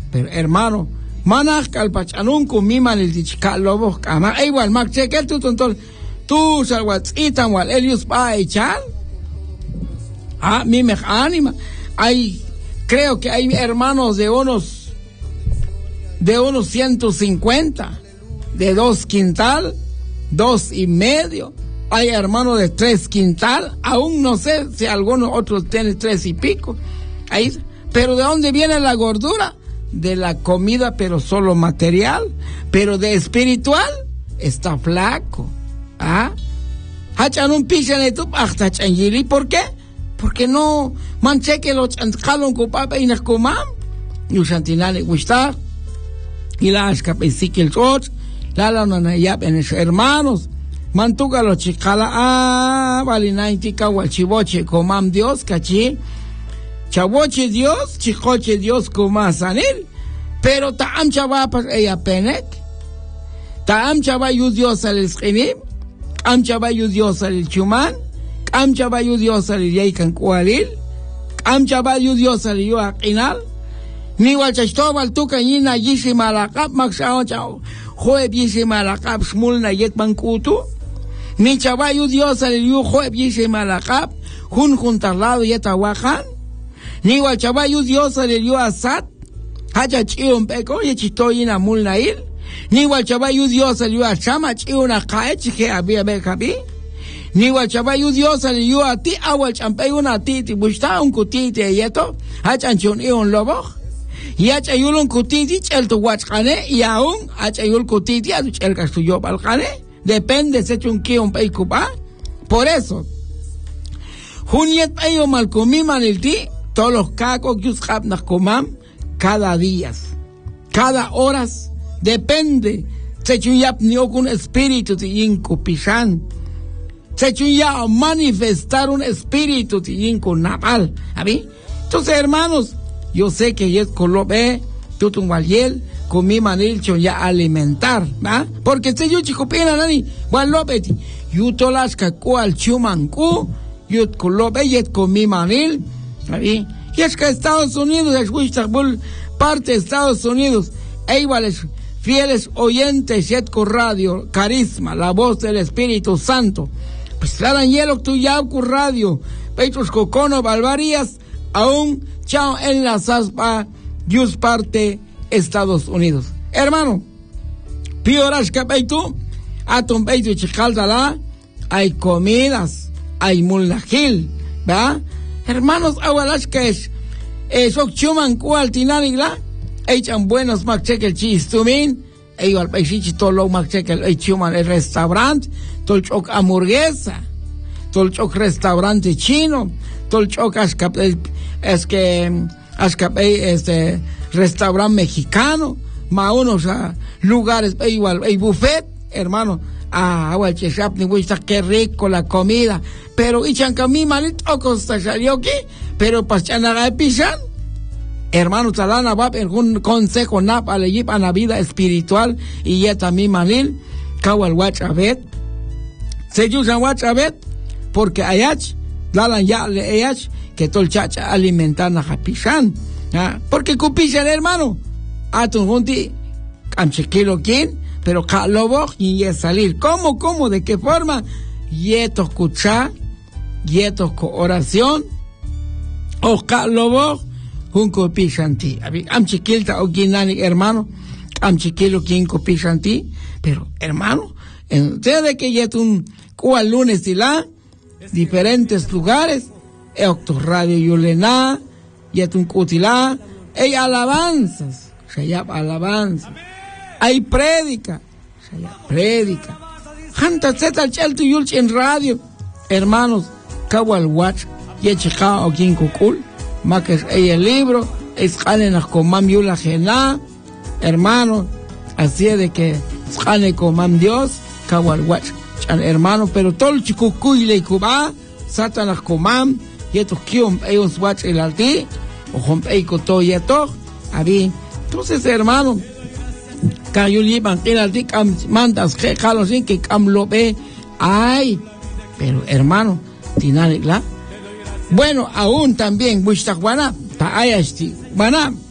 Pero hermano, manas calpachanun kumiman el dichka lobo kama igual mak chequel tu tontol tú salwatsitan wal Elius pa echar. Mi me anima. Creo que hay hermanos de unos 150, de 2 quintal, 2.5. Hay hermanos de 3 quintal, aún no sé si algunos otros tienen 3 y pico. Pero ¿de dónde viene la gordura? De la comida, pero solo material. Pero de espiritual está flaco. Hachan un picha en YouTube hasta changiri. ¿Por qué? Porque no mancheque los chanjalon con papa y nas comam. Y usantinale gusta. Y la escape sikil chot. La nanayap en esos hermanos. Mantuga los chicala. Vale 90 kawal chivoche comam Dios cachi. Chaboche Dios, chicoche Dios coma sanil. Pero taam chava pas ella penek. Taam chava yu Dios al esquinim. Am chava yu Dios al chuman. Am chava yu Dios al yaikan kualil. Am chava yu Dios al yu akinal. Ni wal chastobal tu kanina yisi malakap maksao chao. Joeb yisi malakap smul na yek bankutu. Ni chava yu Dios al yu joeb yisi malakap. Juntarlado yetawajan. Ni wal chava yu Dios al yu asat. Hacha chiun peko ye chitoyina mul nail. Ni wal chava yu Dios al yu achama chiuna kae chike abia bekabi. Ni wal chava yu Dios al yu ati awal champe una titi bushta un kutiti yeto. Hacha chun iun lobo. Y hacha yulun kutiti chelto wachkane y aún hacha yul kutiti adu chelkas tu yo balkane. Depende se chun kiun peikupa. Por eso Junyet payo malcomi manilti todos los cacos que usab nas comam cada día, cada horas, depende. Se chuyap ni un espíritu de inco pishan. Se chuya manifestar un espíritu de inco napal. Entonces, hermanos, yo sé que es colobe, tutun waliel, con mi manil ya alimentar, ¿va? Porque si yo chico pena nani, walopeti, yo tolas cual chumanku, yo colobe yet con mi manil, ¿sí? Y es que Estados Unidos es Wichtabul, parte de Estados Unidos, e iguales fieles oyentes, yet con radio, carisma, la voz del Espíritu Santo. Pues la hielo tu ya con radio, Petros Cocono, Balvarías, aún chao en la Zaspa, Yus parte Estados Unidos. Hermano, pioras que peitu, atom peitu chicaldala, hay comidas, hay mulnajil, ¿va? Hermanos, agualas que es, eso chuman cual tinanigla, echan buenos maccheque el chistumin, igual peichichi todo lo maccheque el chuman el restaurante, todo el choc hamburguesa, todo el choc restaurante chino, todo el choc restaurante mexicano, más unos lugares igual, hay buffet, hermano. Igual cheshap ni gusta, qué rico la comida, pero ichan kami malito costa salió aquí, pero pachanaga de pisan. Hermano, talana va en un consejo nap a la vida espiritual y ya también manil, kawal wachabet, se usan wachabet, porque ayach, lalan ya le ayach, que tol chacha alimentan a pisan, porque cupisan hermano, atun junti, amchequilo quien, pero lobo y salir. ¿Cómo? ¿De qué forma? Yetos escuchar, yetos con oración, o lobo, un copishanti. Am chiquilta o quinani hermano, am chiquilo quien copishanti, pero hermano, desde que yetun cual lunes y la, diferentes lugares, octo radio yulena, yetun cutilá, hay alabanzas, se llama alabanza. Hay prédica. Hanta zeta cheltu yulch en radio. Hermanos, kawal watch, yechika o quien kukul, makes el libro, es jalenas con mam yula jena. Hermanos, así es de que jale con mam Dios, kawal watch, chan hermano, pero todo el chicucuy le cuba, satanas con mam, yetos kiom, ellos watch el alti, o hompeiko to yeto, abi. Entonces, hermano, Kayuli mantiene cam mandas que jalosin que cam lo ve. Ay, pero hermano, tinarigla. Bueno, aún también Bushtajuana, Taayasti, Buana.